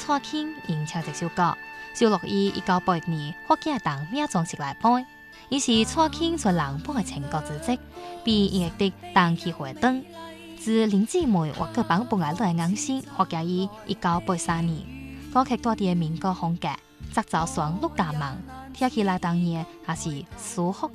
蔡卿吟唱这首歌，收录于1981年福建当命中时来版。伊是蔡卿全人版的情歌之作，被音乐的当期回登。自林姊妹或个版本来来硬性发行于1983年。歌曲带点民歌风格，节奏旋律加慢，听起来当然也是舒服